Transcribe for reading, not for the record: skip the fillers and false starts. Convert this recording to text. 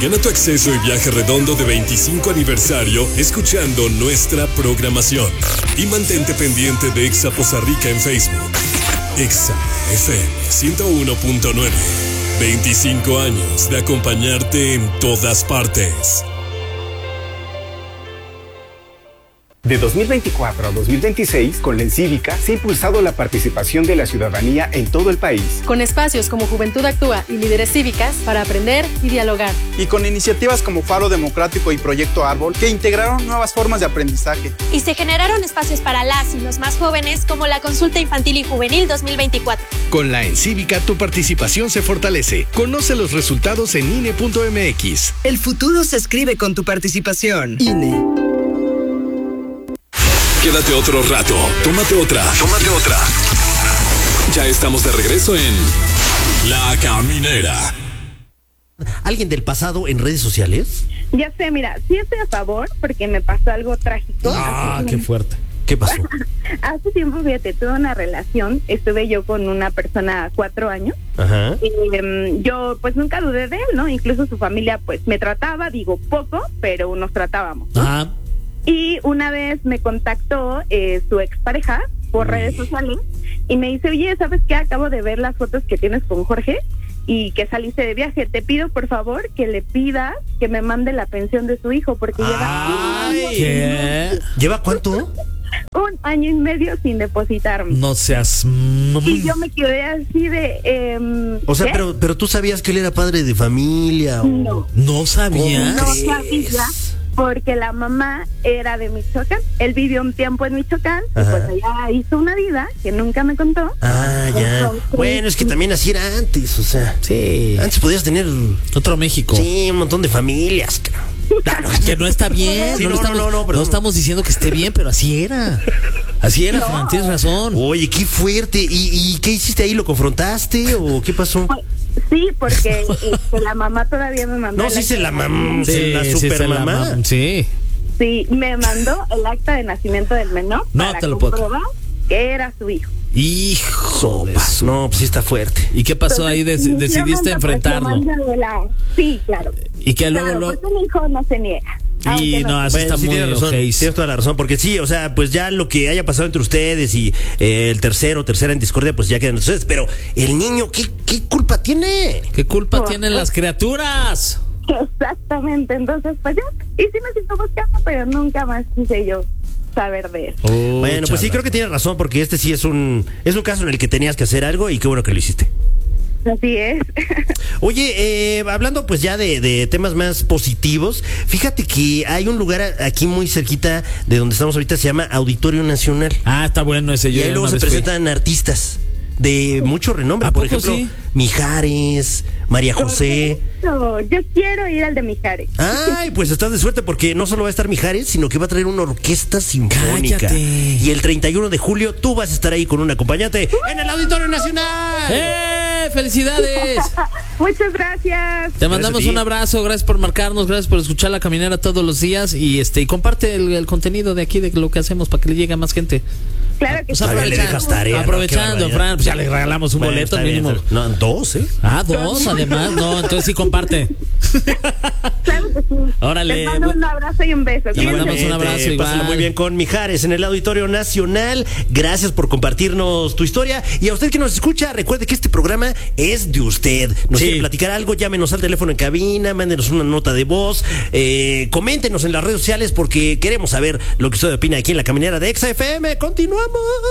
Gana tu acceso y viaje redondo de 25 aniversario escuchando nuestra programación. Y mantente pendiente de Exa Poza Rica en Facebook. Exa FM 101.9. 25 años de acompañarte en todas partes. De 2024 a 2026, con la Encívica se ha impulsado la participación de la ciudadanía en todo el país. Con espacios como Juventud Actúa y Líderes Cívicas para aprender y dialogar. Y con iniciativas como Faro Democrático y Proyecto Árbol, que integraron nuevas formas de aprendizaje. Y se generaron espacios para las y los más jóvenes, como la Consulta Infantil y Juvenil 2024. Con la Encívica tu participación se fortalece. Conoce los resultados en INE.mx. El futuro se escribe con tu participación. INE. Quédate otro rato, tómate otra. Ya estamos de regreso en La Caminera. ¿Alguien del pasado en redes sociales? Ya sé, mira, sí estoy a favor porque me pasó algo trágico. Qué fuerte. ¿Qué pasó? Hace tiempo, fíjate, tuve una relación, estuve yo con una persona 4 años. Ajá. Y yo pues nunca dudé de él, ¿no? Incluso su familia pues me trataba, digo poco, pero nos tratábamos, ¿no? Ajá. Y una vez me contactó su expareja por redes sociales y me dice, oye, ¿sabes qué? Acabo de ver las fotos que tienes con Jorge y que saliste de viaje. Te pido, por favor, que le pidas que me mande la pensión de su hijo porque ¿Qué? ¿Lleva cuánto? 1 año y medio sin depositarme. No seas... Y yo me quedé así de... o sea, pero tú sabías que él era padre de familia. No. ¿No sabías? No sabía, porque la mamá era de Michoacán. Él vivió un tiempo en Michoacán. Y pues allá hizo una vida que nunca me contó. Ya. Entonces, bueno, es que también así era antes, o sea. Sí. Antes podías tener... Otro México. Sí, un montón de familias, Claro, que no está bien. Sí, no estamos diciendo que esté bien, pero así era. Así era, Fran, tienes razón. Oye, qué fuerte. ¿Y qué hiciste ahí? ¿Lo confrontaste o qué pasó? Sí, porque la mamá todavía me mandó. No, sí, la mamá, la super mamá. Sí. Sí, me mandó el acta de nacimiento del menor para comprobar que era su hijo. Hijo, no, pues sí está fuerte. ¿Y qué pasó ahí? Decidiste enfrentarlo. Sí, claro. Y que luego porque mi hijo no se niega. Y no, eso está sí, muy tienes toda la razón, porque sí, o sea, pues ya lo que haya pasado entre ustedes y el tercera en discordia, pues ya quedan ustedes, pero el niño, ¿qué culpa tiene? ¿Qué culpa tienen las criaturas? Exactamente, entonces pues ya, y sí me siento buscando, pero nunca más quise yo saber de eso. Bueno, pues sí, creo que tienes razón, porque este sí es un caso en el que tenías que hacer algo y qué bueno que lo hiciste. Así es. Oye, hablando pues ya de temas más positivos, fíjate que hay un lugar aquí muy cerquita de donde estamos ahorita, se llama Auditorio Nacional. Está bueno ese. Y ahí luego se presentan artistas de mucho renombre, por ejemplo, sí? Mijares, María José. Yo quiero ir al de Mijares. Ay, pues estás de suerte porque no solo va a estar Mijares, sino que va a traer una orquesta sinfónica. ¡Cállate! Y el 31 de julio tú vas a estar ahí con un acompañante en el Auditorio Nacional. ¡Felicidades! Muchas gracias. Te mandamos un abrazo, gracias por marcarnos, gracias por escuchar La Caminera todos los días y comparte el contenido de aquí de lo que hacemos para que le llegue a más gente. Claro que sí. Aprovechando, Fran, pues ya le regalamos un boleto mínimo. No, 2, ¿eh? 2 además. No, entonces sí comparte. Claro que sí. Órale. Les mando un abrazo y un beso. Le mandamos un abrazo igual. Pásala muy bien con Mijares en el Auditorio Nacional. Gracias por compartirnos tu historia. Y a usted que nos escucha, recuerde que este programa es de usted. Nos quiere platicar algo, llámenos al teléfono en cabina, mándenos una nota de voz, coméntenos en las redes sociales porque queremos saber lo que usted opina aquí en La Caminera de Exa FM. Continuamos.